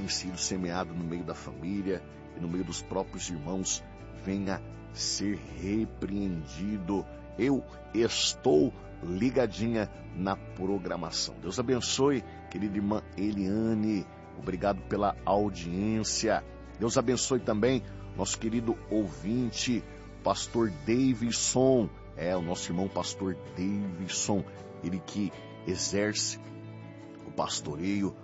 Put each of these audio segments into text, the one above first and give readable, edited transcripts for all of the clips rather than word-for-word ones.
tem sido semeado no meio da família e no meio dos próprios irmãos, venha ser repreendido. Eu estou ligadinha na programação. Deus abençoe, querida irmã Eliane. Obrigado pela audiência. Deus abençoe também nosso querido ouvinte, pastor Davidson. O nosso irmão pastor Davidson, ele que exerce o pastoreio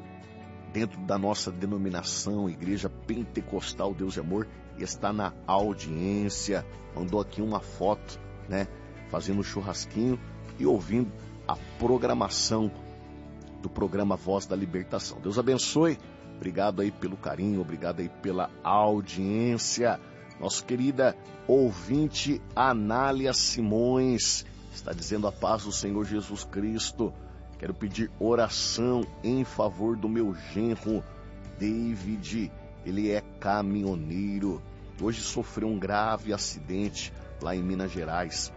dentro da nossa denominação, Igreja Pentecostal Deus e Amor, está na audiência. Mandou aqui uma foto, fazendo churrasquinho e ouvindo a programação do programa Voz da Libertação. Deus abençoe. Obrigado aí pelo carinho, obrigado aí pela audiência. Nossa querida ouvinte Anália Simões está dizendo: a paz do Senhor Jesus Cristo. Quero pedir oração em favor do meu genro David. Ele é caminhoneiro. Hoje sofreu um grave acidente lá em Minas Gerais.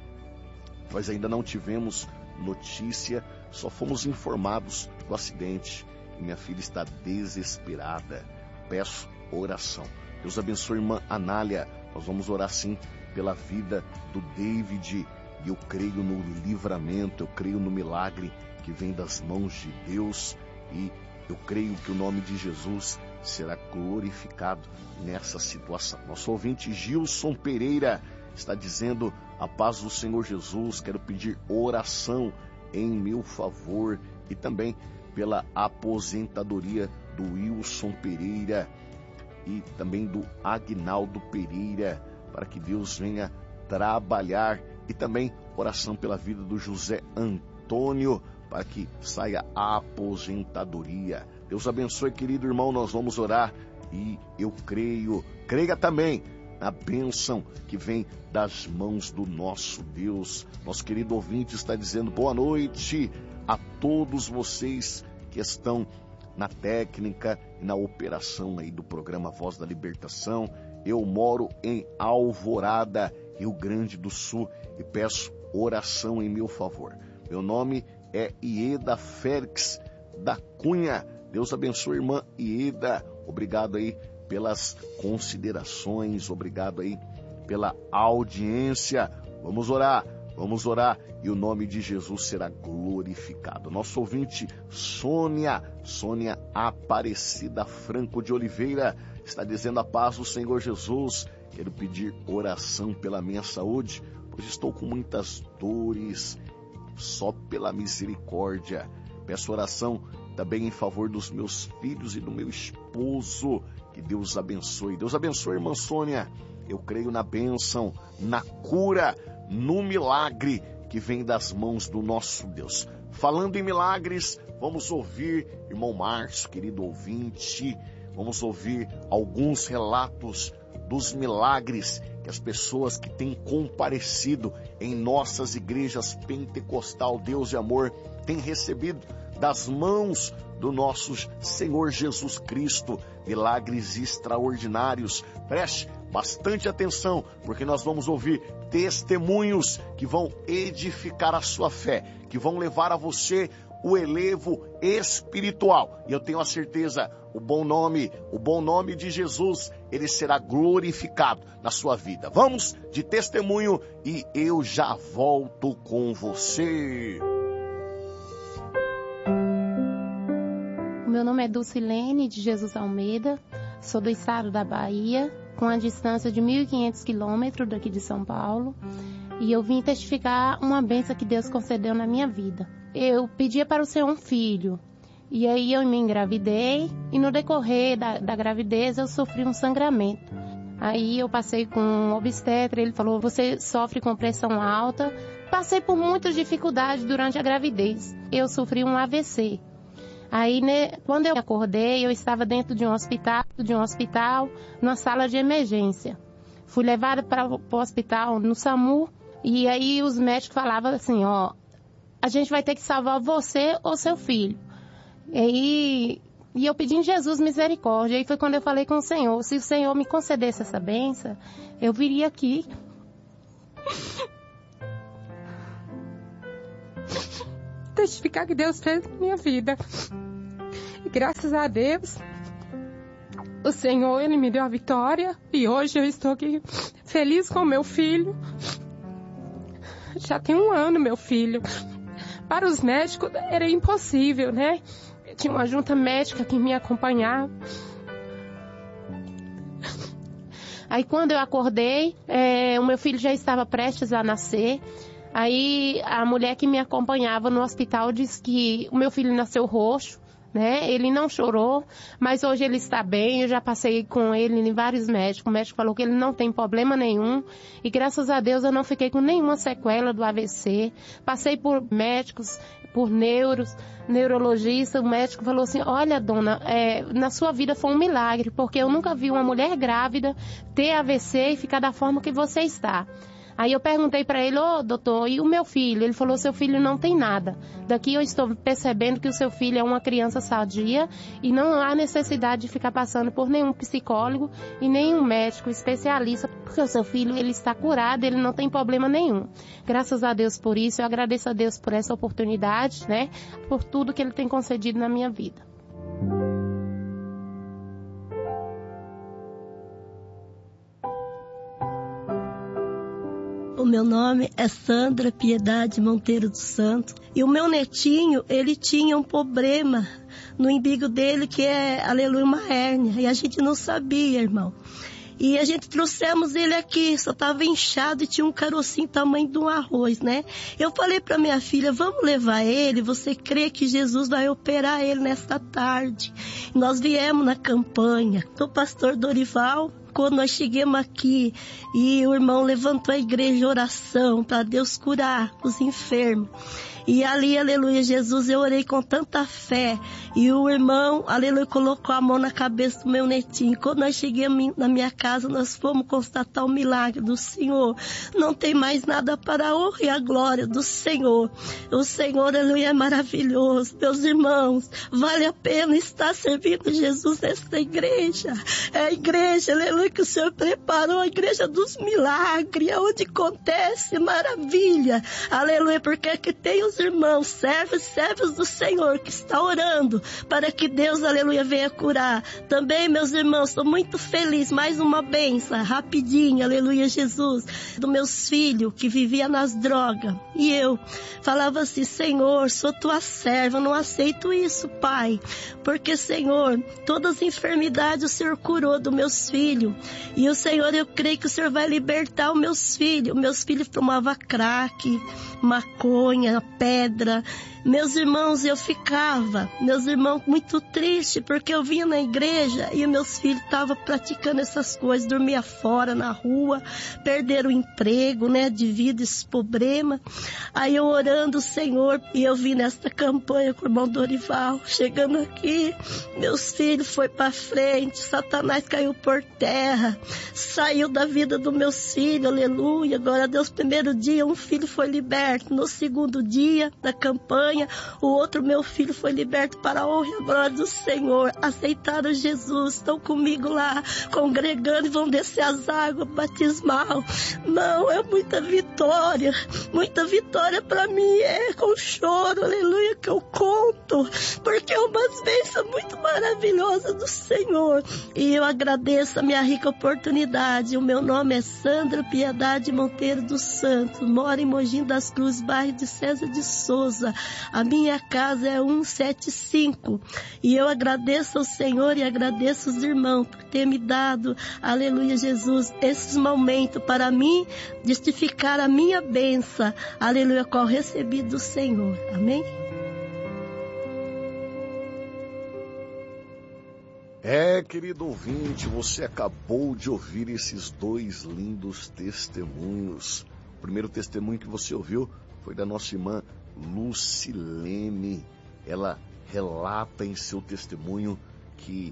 Nós ainda não tivemos notícia, só fomos informados do acidente. E minha filha está desesperada. Peço oração. Deus abençoe, irmã Anália. Nós vamos orar sim pela vida do David. E eu creio no livramento, eu creio no milagre que vem das mãos de Deus. E eu creio que o nome de Jesus será glorificado nessa situação. Nosso ouvinte Gilson Pereira está dizendo: a paz do Senhor Jesus, quero pedir oração em meu favor e também pela aposentadoria do Wilson Pereira e também do Agnaldo Pereira, para que Deus venha trabalhar, e também oração pela vida do José Antônio, para que saia a aposentadoria. Deus abençoe, querido irmão, nós vamos orar e eu creia também na bênção que vem das mãos do nosso Deus. Nosso querido ouvinte está dizendo: boa noite a todos vocês que estão na técnica e na operação aí do programa Voz da Libertação. Eu moro em Alvorada, Rio Grande do Sul, e peço oração em meu favor. Meu nome é Ieda Félix da Cunha. Deus abençoe, irmã Ieda. Obrigado aí pelas considerações, obrigado aí pela audiência. Vamos orar e o nome de Jesus será glorificado. Nosso ouvinte Sônia Aparecida Franco de Oliveira está dizendo: a paz do Senhor Jesus, quero pedir oração pela minha saúde, pois estou com muitas dores, só pela misericórdia. Peço oração também em favor dos meus filhos e do meu esposo. Que Deus abençoe. Deus abençoe, irmã Sônia. Eu creio na bênção, na cura, no milagre que vem das mãos do nosso Deus. Falando em milagres, vamos ouvir, irmão Márcio, querido ouvinte, vamos ouvir alguns relatos dos milagres que as pessoas que têm comparecido em nossas igrejas pentecostal Deus e Amor têm recebido das mãos do nosso Senhor Jesus Cristo. Milagres extraordinários. Preste bastante atenção, porque nós vamos ouvir testemunhos que vão edificar a sua fé, que vão levar a você o elevo espiritual. E eu tenho a certeza, o bom nome de Jesus, ele será glorificado na sua vida. Vamos de testemunho e eu já volto com você. O meu nome é Dulcilene de Jesus Almeida, sou do estado da Bahia, com a distância de 1.500 quilômetros daqui de São Paulo, e eu vim testificar uma bênção que Deus concedeu na minha vida. Eu pedia para o Senhor um filho, e aí eu me engravidei, e no decorrer da gravidez eu sofri um sangramento. Aí eu passei com um obstetra, ele falou: você sofre com pressão alta. Passei por muitas dificuldades durante a gravidez. Eu sofri um AVC. Aí, quando eu acordei, eu estava dentro de um hospital, numa sala de emergência. Fui levada para o hospital no SAMU, e aí os médicos falavam assim: a gente vai ter que salvar você ou seu filho. E eu pedi em Jesus misericórdia. Aí foi quando eu falei com o Senhor: se o Senhor me concedesse essa bênção, eu viria aqui. Testificar que Deus fez na minha vida. E graças a Deus, O Senhor, Ele me deu a vitória e hoje eu estou aqui feliz com meu filho. Já tem 1 ano, meu filho. Para os médicos era impossível, né? Tinha uma junta médica que me acompanhava. Aí quando eu acordei, o meu filho já estava prestes a nascer. Aí a mulher que me acompanhava no hospital disse que o meu filho nasceu roxo, né? Ele não chorou, mas hoje ele está bem. Eu já passei com ele em vários médicos. O médico falou que ele não tem problema nenhum. E graças a Deus eu não fiquei com nenhuma sequela do AVC. Passei por médicos, por neurologista. O médico falou assim: olha, dona, na sua vida foi um milagre, porque eu nunca vi uma mulher grávida ter AVC e ficar da forma que você está. Aí eu perguntei para ele: ô doutor, e o meu filho? Ele falou: seu filho não tem nada. Daqui eu estou percebendo que o seu filho é uma criança sadia e não há necessidade de ficar passando por nenhum psicólogo e nenhum médico especialista, porque o seu filho, ele está curado, ele não tem problema nenhum. Graças a Deus por isso, eu agradeço a Deus por essa oportunidade, né? Por tudo que Ele tem concedido na minha vida. O meu nome é Sandra Piedade Monteiro dos Santos. E o meu netinho, ele tinha um problema no umbigo dele, que é, aleluia, uma hérnia. E a gente não sabia, irmão. E a gente trouxemos ele aqui, só estava inchado e tinha um carocinho tamanho de um arroz, né? Eu falei para minha filha: vamos levar ele, você crê que Jesus vai operar ele nesta tarde? Nós viemos na campanha do pastor Dorival. Quando nós chegamos aqui e o irmão levantou a igreja, oração para Deus curar os enfermos. E ali, aleluia, Jesus, eu orei com tanta fé. E o irmão, aleluia, colocou a mão na cabeça do meu netinho. Quando nós chegamos na minha casa, nós fomos constatar o milagre do Senhor. Não tem mais nada para a honra e a glória do Senhor. O Senhor, aleluia, é maravilhoso. Meus irmãos, vale a pena estar servindo Jesus nesta igreja. É a igreja, aleluia, que o Senhor preparou, a igreja dos milagres, onde acontece maravilha. Aleluia, porque aqui tem os irmãos, servos do Senhor, que está orando para que Deus, aleluia, venha curar. Também, meus irmãos, estou muito feliz, mais uma bênção, rapidinho, aleluia, Jesus, dos meus filhos que viviam nas drogas. E eu falava assim: Senhor, sou tua serva, não aceito isso, Pai, porque, Senhor, todas as enfermidades o Senhor curou dos meus filhos. E o Senhor, eu creio que o Senhor vai libertar os meus filhos. Meus filhos tomavam crack, maconha, pedra. Meus irmãos, eu ficava, meus irmãos, muito triste, porque eu vinha na igreja e meus filhos estavam praticando essas coisas, dormia fora, na rua, perderam o emprego, né, devido a esse problema. Aí eu orando o Senhor, e eu vim nesta campanha com o irmão Dorival, chegando aqui, meus filhos foi para frente, Satanás caiu por terra, saiu da vida dos meus filhos, aleluia, glória a Deus. Primeiro dia, um filho foi liberto, no segundo dia da campanha, o outro, meu filho, foi liberto para a honra e a glória do Senhor. Aceitaram Jesus, estão comigo lá, congregando, e vão descer as águas batismal. Não, é muita vitória para mim, é com choro, aleluia, que eu conto, porque é uma bênção muito maravilhosa do Senhor. E eu agradeço a minha rica oportunidade. O meu nome é Sandra Piedade Monteiro dos Santos, moro em Mogi das Cruzes, bairro de César de Souza. A minha casa é 175. E eu agradeço ao Senhor e agradeço os irmãos por ter me dado, aleluia, Jesus, esses momentos para mim justificar a minha bênção, aleluia, qual recebi do Senhor. Amém? Querido ouvinte, você acabou de ouvir esses 2 lindos testemunhos. O primeiro testemunho que você ouviu foi da nossa irmã Lucilene. Ela relata em seu testemunho que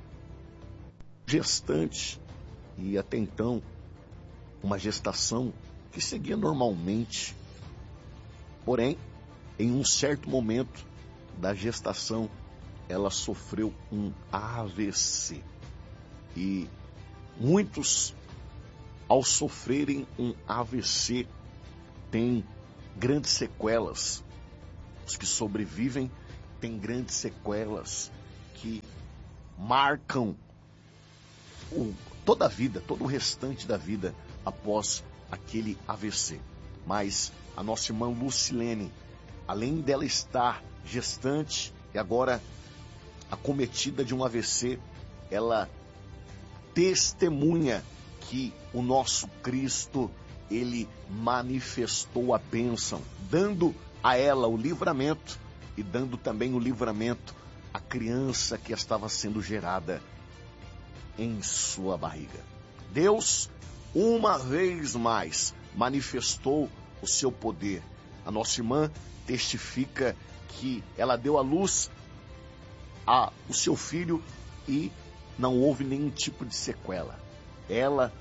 gestante, e até então uma gestação que seguia normalmente, porém, em um certo momento da gestação, ela sofreu um AVC. E muitos, ao sofrerem um AVC, têm grandes sequelas. Os que sobrevivem têm grandes sequelas que marcam toda a vida, todo o restante da vida após aquele AVC. Mas a nossa irmã Lucilene, além dela estar gestante e agora acometida de um AVC, ela testemunha que o nosso Cristo, ele manifestou a bênção, dando a ela o livramento e dando também o livramento à criança que estava sendo gerada em sua barriga. Deus, uma vez mais, manifestou o seu poder. A nossa irmã testifica que ela deu à luz o seu filho e não houve nenhum tipo de sequela. Ela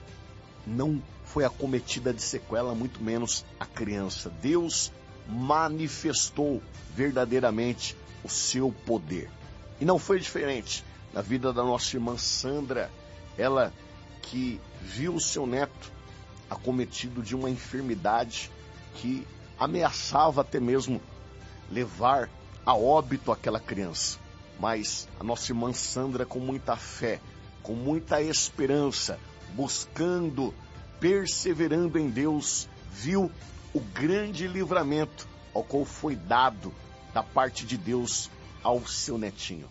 não foi acometida de sequela, muito menos a criança. Deus manifestou verdadeiramente o seu poder. E não foi diferente na vida da nossa irmã Sandra, ela que viu o seu neto acometido de uma enfermidade que ameaçava até mesmo levar a óbito aquela criança. Mas a nossa irmã Sandra, com muita fé, com muita esperança, buscando, perseverando em Deus, viu o grande livramento ao qual foi dado da parte de Deus ao seu netinho.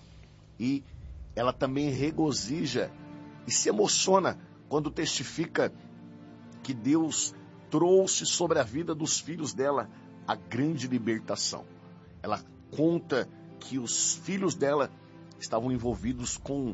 E ela também regozija e se emociona quando testifica que Deus trouxe sobre a vida dos filhos dela a grande libertação. Ela conta que os filhos dela estavam envolvidos com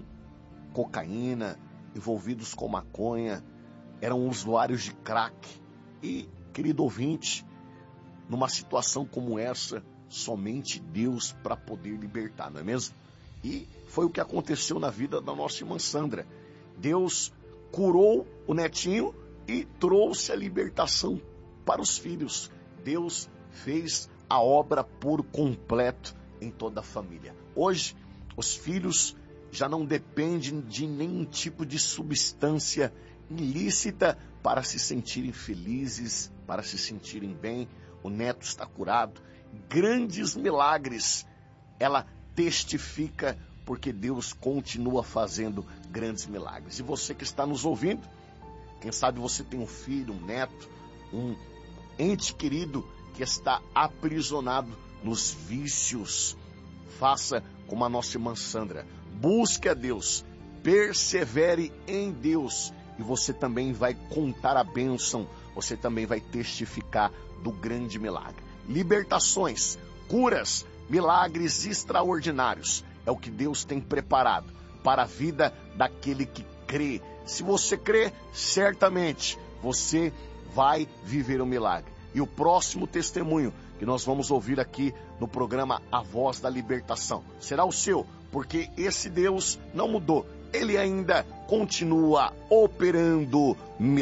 cocaína, envolvidos com maconha, eram usuários de crack. E, querido ouvinte, numa situação como essa, somente Deus para poder libertar, não é mesmo? E foi o que aconteceu na vida da nossa irmã Sandra. Deus curou o netinho e trouxe a libertação para os filhos. Deus fez a obra por completo em toda a família. Hoje, os filhos já não dependem de nenhum tipo de substância ilícita para se sentirem felizes, para se sentirem bem. O neto está curado. Grandes milagres ela testifica, porque Deus continua fazendo grandes milagres. E você que está nos ouvindo, quem sabe você tem um filho, um neto, um ente querido que está aprisionado nos vícios. Faça como a nossa irmã Sandra. Busque a Deus, persevere em Deus e você também vai contar a bênção, você também vai testificar do grande milagre. Libertações, curas, milagres extraordinários é o que Deus tem preparado para a vida daquele que crê. Se você crê, certamente você vai viver um milagre. E o próximo testemunho que nós vamos ouvir aqui no programa A Voz da Libertação será o seu, porque esse Deus não mudou. Ele ainda continua operando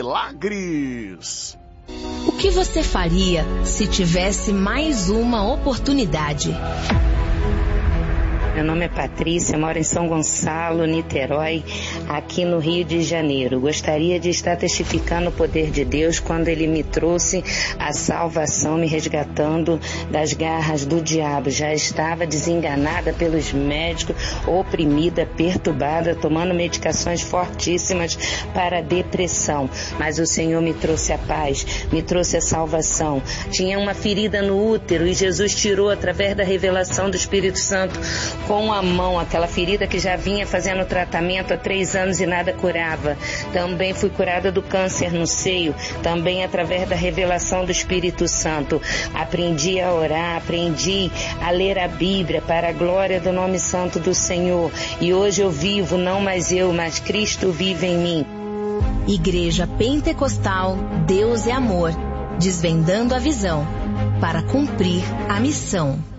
milagres. O que você faria se tivesse mais uma oportunidade? Meu nome é Patrícia, moro em São Gonçalo, Niterói, aqui no Rio de Janeiro. Gostaria de estar testificando o poder de Deus quando Ele me trouxe a salvação, me resgatando das garras do diabo. Já estava desenganada pelos médicos, oprimida, perturbada, tomando medicações fortíssimas para a depressão. Mas o Senhor me trouxe a paz, me trouxe a salvação. Tinha uma ferida no útero e Jesus tirou através da revelação do Espírito Santo com a mão, aquela ferida que já vinha fazendo tratamento há 3 anos e nada curava. Também fui curada do câncer no seio, também através da revelação do Espírito Santo. Aprendi a orar, aprendi a ler a Bíblia para a glória do nome santo do Senhor. E hoje eu vivo, não mais eu, mas Cristo vive em mim. Igreja Pentecostal, Deus é Amor, desvendando a visão para cumprir a missão.